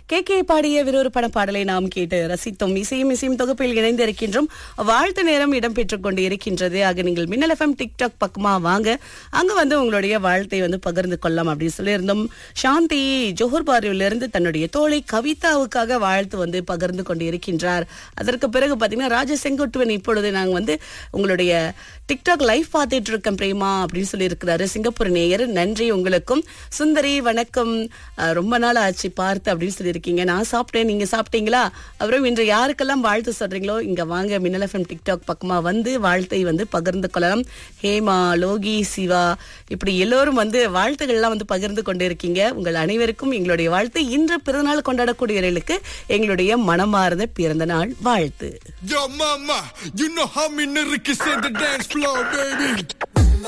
K பாடிய வேறொரு பட பாடலை நாம் கேட்டு ரசித்தோம். இசையும் தொகுப்பில் இணைந்து இருக்கின்றோம். வாழ்த்து நேரம் இடம்பெற்றுக் கொண்டு இருக்கின்றது. ஆக நீங்கள் மின்னல் எஃப்எம் டிக்டாக் பக்கமா வாங்க, அங்க வந்து உங்களுடைய வாழ்த்தை வந்து பகிர்ந்து கொள்ளலாம் அப்படின்னு சொல்லியிருந்தோம். சாந்தி ஜோஹர் பாரியிலிருந்து தன்னுடைய தோழி கவிதாவுக்காக வாழ்த்து வந்து பகிர்ந்து கொண்டு இருக்கின்றார். அதற்கு பிறகு பாத்தீங்கன்னா ராஜ செங்குட்டுவன், இப்பொழுது நாங்க வந்து உங்களுடைய டிக்டாக் லைவ் பார்த்துட்டு இருக்கேன் பிரேமா அப்படின்னு சொல்லி இருக்கிறாரு சிங்கப்பூர் நேயர். நன்றி உங்களுக்கும். சுந்தரி வணக்கம், ரொம்ப நாள் ஆச்சு பார்த்து அப்படின்னு சொல்லி இருக்கீங்க. நான் சாப்பிட்டேன், நீங்க சாப்பிட்டீங்களா? அப்புறம் இன்று யாருக்கெல்லாம் வாழ்த்து சொல்றீங்களோ இங்க வாங்க, மின்னல் எஃப்எம் டிக்டாக் பக்கமா வந்து வாழ்த்தை வந்து பகிர்ந்து கொள்ளலாம். ஹேமா, லோகி, சிவா, இப்படி எல்லோரும் வந்து வாழ்த்துக்கள்லாம் வந்து பகிர்ந்து கொண்டு இருக்கீங்க. உங்கள் அனைவருக்கும் எங்களுடைய வாழ்த்து. இன்று பிறந்தநாள் கொண்டாடக்கூடியவர்களுக்கு எங்களுடைய மனமார்ந்த பிறந்த நாள் வாழ்த்து. Yo mama, you know how me niggas in the dance floor, baby.